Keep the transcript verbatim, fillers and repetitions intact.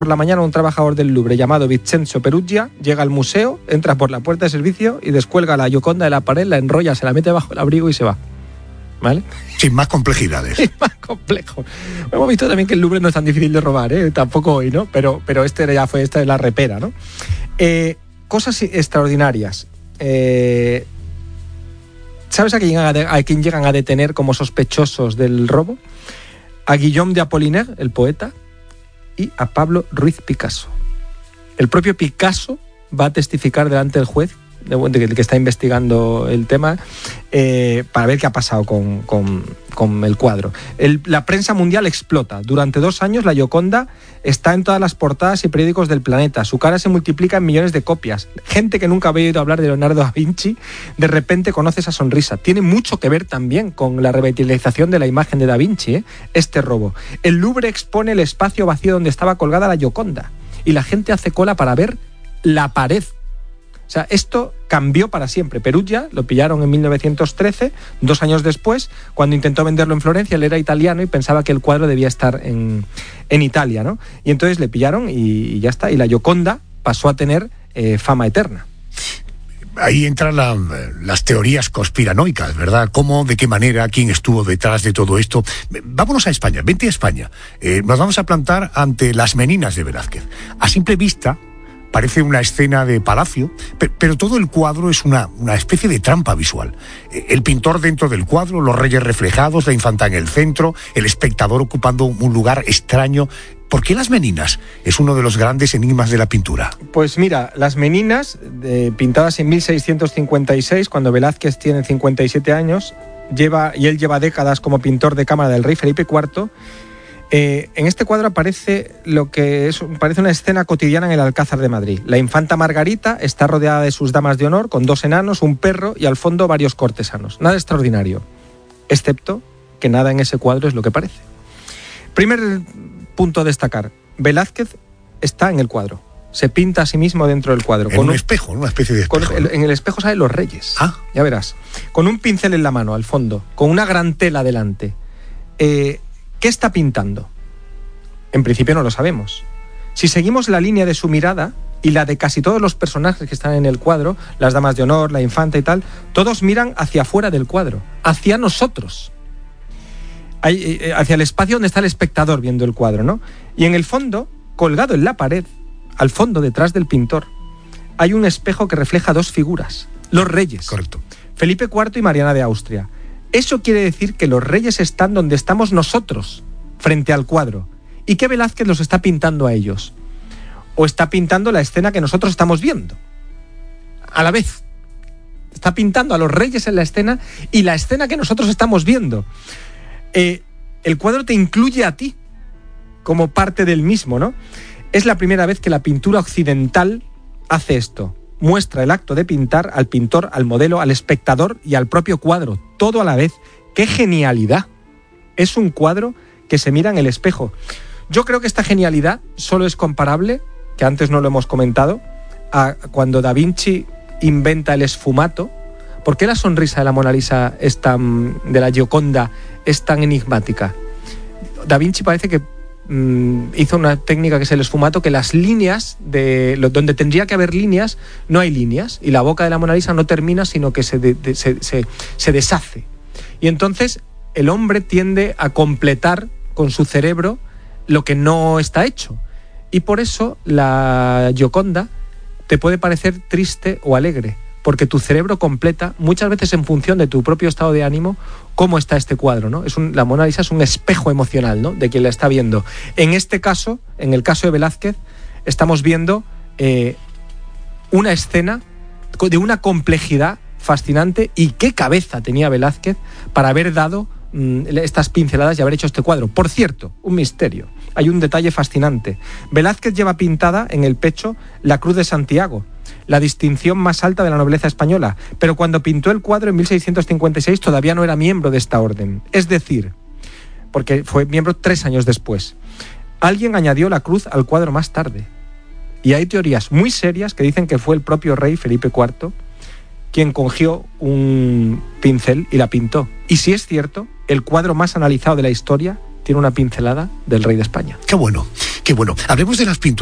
por la mañana un trabajador del Louvre llamado Vincenzo Peruggia llega al museo, entra por la puerta de servicio y descuelga la Gioconda de la pared, la enrolla, se la mete bajo el abrigo y se va. ¿Vale? Sin más complejidades. Sin más complejo. Hemos visto también que el Louvre no es tan difícil de robar, ¿eh? Tampoco hoy, ¿no? Pero, pero este ya fue, esta es la repera, ¿no? Eh, cosas extraordinarias. Eh, ¿Sabes a quién, a, a quién llegan a detener como sospechosos del robo? A Guillaume de Apollinaire, el poeta, y a Pablo Ruiz Picasso. El propio Picasso va a testificar delante del juez de que está investigando el tema eh, para ver qué ha pasado con, con, con el cuadro. El, la prensa mundial explota. Durante dos años la Gioconda está en todas las portadas y periódicos del planeta. Su cara se multiplica en millones de copias. Gente que nunca había oído hablar de Leonardo da Vinci de repente conoce esa sonrisa. Tiene mucho que ver también con la revitalización de la imagen de da Vinci, ¿eh? Este robo. El Louvre expone el espacio vacío donde estaba colgada la Gioconda y la gente hace cola para ver la pared. O sea, esto cambió para siempre. Peruggia lo pillaron en mil novecientos trece, dos años después, cuando intentó venderlo en Florencia. Él era italiano y pensaba que el cuadro debía estar en, en Italia, ¿no? Y entonces le pillaron y, y ya está. Y la Gioconda pasó a tener eh, fama eterna. Ahí entran la, las teorías conspiranoicas, ¿verdad? ¿Cómo, de qué manera, quién estuvo detrás de todo esto? Vámonos a España, vente a España. Eh, nos vamos a plantar ante Las Meninas de Velázquez. A simple vista parece una escena de palacio, pero todo el cuadro es una, una especie de trampa visual. El pintor dentro del cuadro, los reyes reflejados, la infanta en el centro, el espectador ocupando un lugar extraño. ¿Por qué Las Meninas es uno de los grandes enigmas de la pintura? Pues mira, Las Meninas, eh, pintadas en mil seiscientos cincuenta y seis, cuando Velázquez tiene cincuenta y siete años, lleva, y él lleva décadas como pintor de cámara del rey Felipe cuarto, Eh, en este cuadro aparece lo que es, parece una escena cotidiana en el Alcázar de Madrid. La infanta Margarita está rodeada de sus damas de honor, con dos enanos, un perro y al fondo varios cortesanos. Nada extraordinario, excepto que nada en ese cuadro es lo que parece. Primer punto a destacar, Velázquez está en el cuadro. Se pinta a sí mismo dentro del cuadro. En con un un espejo, una especie de espejo. Con, ¿no? En el espejo salen los reyes, ah. ya verás. Con un pincel en la mano, al fondo, con una gran tela delante. Eh... ¿Qué está pintando? En principio no lo sabemos. Si seguimos la línea de su mirada y la de casi todos los personajes que están en el cuadro, las damas de honor, la infanta y tal, todos miran hacia afuera del cuadro, hacia nosotros, hacia el espacio donde está el espectador viendo el cuadro, ¿no? Y en el fondo, colgado en la pared, al fondo, detrás del pintor, hay un espejo que refleja dos figuras, los reyes. Correcto. Felipe cuarto y Mariana de Austria. Eso quiere decir que los reyes están donde estamos nosotros, frente al cuadro, y que Velázquez los está pintando a ellos. O está pintando la escena que nosotros estamos viendo. A la vez. Está pintando a los reyes en la escena y la escena que nosotros estamos viendo. Eh, el cuadro te incluye a ti como parte del mismo, ¿no? Es la primera vez que la pintura occidental hace esto. Muestra el acto de pintar al pintor, al modelo, al espectador y al propio cuadro, todo a la vez. ¡Qué genialidad! Es un cuadro que se mira en el espejo. Yo creo que esta genialidad solo es comparable, que antes no lo hemos comentado, a cuando Da Vinci inventa el esfumato. ¿Por qué la sonrisa de la Mona Lisa es tan, de la Gioconda es tan enigmática? Da Vinci parece que hizo una técnica que es el esfumato, que las líneas, de donde tendría que haber líneas, no hay líneas, y la boca de la Mona Lisa no termina, sino que se, de, de, se, se, se deshace. Y entonces el hombre tiende a completar con su cerebro lo que no está hecho. Y por eso la Gioconda te puede parecer triste o alegre, porque tu cerebro completa, muchas veces en función de tu propio estado de ánimo, cómo está este cuadro, ¿no? Es un, la Mona Lisa es un espejo emocional, ¿no?, de quien la está viendo. En este caso, en el caso de Velázquez, estamos viendo eh, una escena de una complejidad fascinante, y qué cabeza tenía Velázquez para haber dado mmm, estas pinceladas y haber hecho este cuadro. Por cierto, un misterio. Hay un detalle fascinante. Velázquez lleva pintada en el pecho la Cruz de Santiago, la distinción más alta de la nobleza española, pero cuando pintó el cuadro en mil seiscientos cincuenta y seis todavía no era miembro de esta orden. Es decir, porque fue miembro tres años después. Alguien añadió la cruz al cuadro más tarde. Y hay teorías muy serias que dicen que fue el propio rey Felipe cuarto quien cogió un pincel y la pintó. Y si es cierto, el cuadro más analizado de la historia tiene una pincelada del rey de España. Qué bueno. Qué Qué bueno. Hablemos de las pinturas.